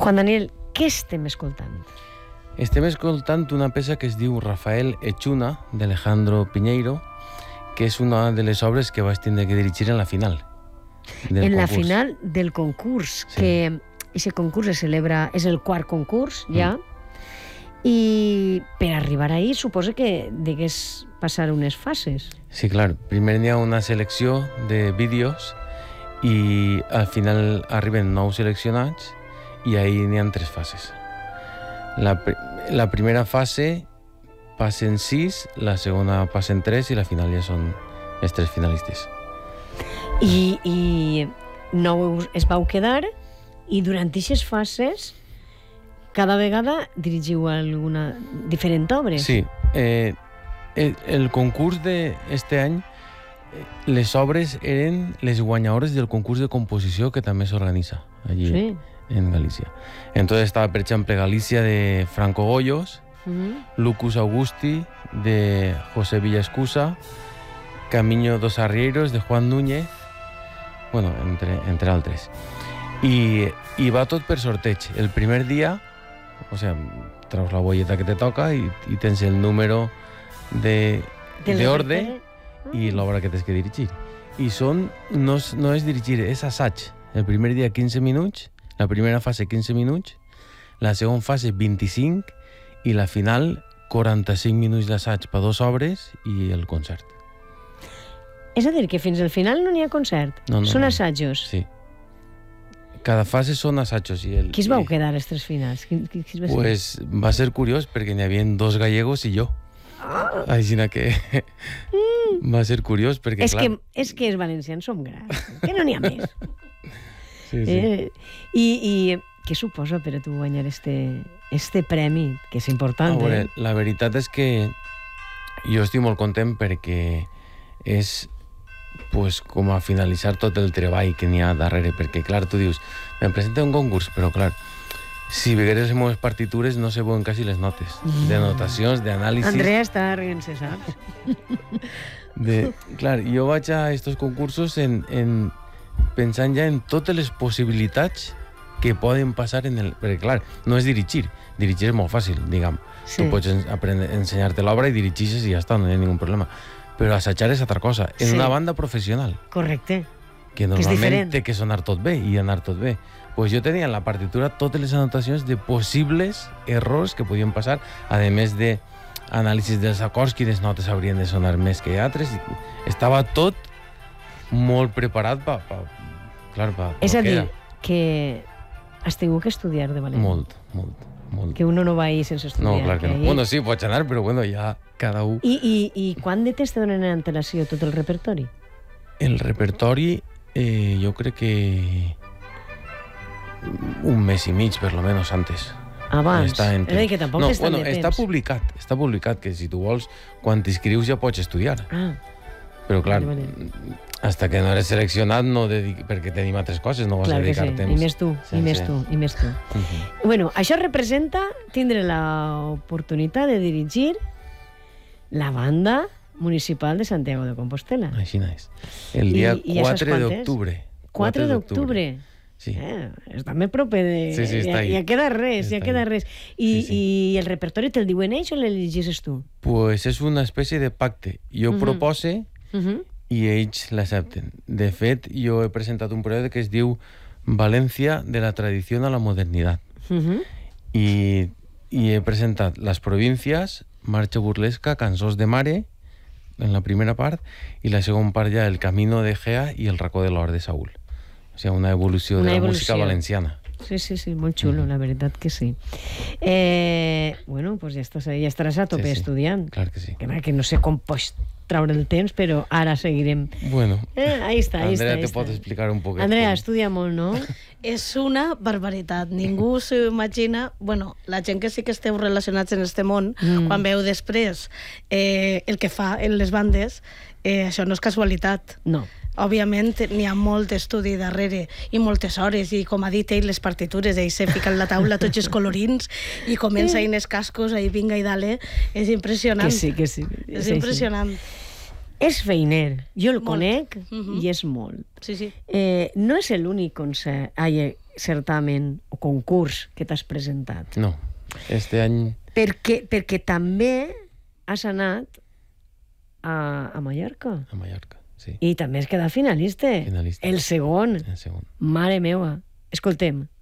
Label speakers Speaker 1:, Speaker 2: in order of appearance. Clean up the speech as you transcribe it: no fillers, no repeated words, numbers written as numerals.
Speaker 1: Juan Daniel, què estem escoltant?
Speaker 2: Estem escoltant una peça que es diu Rafael Echuna, d'Alejandro Piñeiro, que és una de les obres que vaig tindre que dirigir en la final del concurs.
Speaker 1: La final del concurs,
Speaker 2: Sí.
Speaker 1: que aquest concurs se celebra, és el quart concurs, ja, i per arribar ahí suposa que degués passar unes fases.
Speaker 2: Sí, clar. Primer n'hi ha una selecció de vídeos i al final arriben 9 seleccionats i ahí n'hi ha 3 fases. La primera fase passen 6, la segona passen 3 i la final ja són els 3 finalistes.
Speaker 1: I no es vau quedar i durant aquestes fases cada vegada dirigiu alguna diferent obra.
Speaker 2: Sí. El concurs d'este any, les obres eren les guanyadores del concurs de composició que també s'organitza allí
Speaker 1: Sí.
Speaker 2: en Galícia. Entonces estava, per exemple, Galícia de Franco Goyos, Lucus Augusti de José Villaescusa, Camino dos Arrieros de Juan Núñez, bueno, entre altres. I va tot per sorteig. El primer dia, o sea, traus la bolleta que te toca i tens el número d'ordre i l'obra que tens que dirigir. I no és dirigir, és assaig. El primer dia 15 minuts, la primera fase 15 minuts, la segona fase 25 i la final 45 minuts d'assaig per 2 obres i el concert.
Speaker 1: És a dir, que fins al final no n'hi ha concert.
Speaker 2: No,
Speaker 1: Són assajos.
Speaker 2: Sí. Cada fase són assajos.
Speaker 1: Qui es vau quedar als 3 finals? Qui es va ser?
Speaker 2: Pues va ser curiós perquè n'hi havia 2 gallegos i jo. Així que va ser curiós perquè,
Speaker 1: és
Speaker 2: clar...
Speaker 1: És que els valencians som grans, que no n'hi ha més.
Speaker 2: Sí.
Speaker 1: I què suposa per a tu guanyar este premi, que és important?
Speaker 2: Veure, la veritat és que jo estic molt content perquè és pues, com a finalitzar tot el treball que n'hi ha darrere, perquè clar, tu dius, me presenta un concurs, però clar, si vegueres les meves partitures no se veuen quasi les notes, de notacions, d'anàlisis...
Speaker 1: Andrea està rient-se, saps?
Speaker 2: Clar, jo vaig a aquests concursos pensant ja en totes les possibilitats que poden passar en el... Perquè clar, no és dirigir és molt fàcil, diguem.
Speaker 1: Sí.
Speaker 2: Tu pots ensenyar-te l'obra i dirigixes i ja està, no hi ha ningú problema. Però assajar és altra cosa, en una banda professional.
Speaker 1: Correcte.
Speaker 2: Que normalment té que sonar tot bé i anar tot bé. Pues jo tenia en la partitura totes les anotacions de possibles errors que podien passar, a més de anàlisis dels acords, quines notes haurien de sonar més que altres. Estava tot molt preparat per
Speaker 1: És a dir, que has tingut que estudiar de valent.
Speaker 2: Molt.
Speaker 1: Que uno no va ahir sense estudiar.
Speaker 2: No, clar que no. Bueno, sí, pots anar, però bueno, ja cada un...
Speaker 1: I quan de temps te donen en antelació tot el repertori?
Speaker 2: El repertori, jo crec que un mes i mig, per lo menos, antes.
Speaker 1: Abans? És a dir, que tampoc t'estan de temps.
Speaker 2: Està publicat, que si tu vols, quan t'inscrius ja pots estudiar. Però clar, hasta que no eres seleccionat, no perquè tenim altres coses, no vas a dedicar temps.
Speaker 1: I més tu. Bueno, això representa tindre l'oportunitat de dirigir la banda municipal de Santiago de Compostela.
Speaker 2: Així és. El dia 4 d'octubre.
Speaker 1: 4 d'octubre.
Speaker 2: Sí.
Speaker 1: Està més proper de...
Speaker 2: Sí, està ahí.
Speaker 1: Ja queda res. I el repertori te'l diuen ells o l'elegis tu?
Speaker 2: Pues és una espècie de pacte. Jo propose i ells l'accepten. De fet, jo he presentat un projecte que es diu València de la tradició a la modernitat. I he presentat les províncies, Marxa burlesca, Cançons de mare, en la primera part, i la segona part ja el Camino de Gea i el racó de l'or de Saúl. O sigui, una evolució de la música valenciana.
Speaker 1: Sí, molt xulo, la veritat que sí. Bueno, pues ja estaràs a tope estudiant.
Speaker 2: Clar que sí.
Speaker 1: Que no sé com pots traure el temps, però ara seguirem.
Speaker 2: Bueno,
Speaker 1: ahí està.
Speaker 2: Andrea te pot explicar un poquet.
Speaker 1: Andrea, estudia molt, no?
Speaker 3: És una barbaritat. Ningú s'imagina... Bueno, la gent que sí que esteu relacionats en este món, quan veu després el que fa en les bandes, això no és casualitat.
Speaker 1: No.
Speaker 3: Òbviament n'hi ha molt estudi darrere i moltes hores, i com ha dit ell, les partitures, ell se fica en la taula tots els colorins i comença en els cascos, ahí vinga i dale, és impressionant.
Speaker 1: Que sí.
Speaker 3: És impressionant.
Speaker 1: És feiner, jo el conec i és molt.
Speaker 3: Sí.
Speaker 1: No és l'únic concert, certamen o concurs que t'has presentat?
Speaker 2: No, este any...
Speaker 1: Perquè també has anat a Mallorca.
Speaker 2: A Mallorca, sí.
Speaker 1: I també has quedat finalista.
Speaker 2: Finalista.
Speaker 1: El segon.
Speaker 2: El segon.
Speaker 1: Mare meua. Escoltem.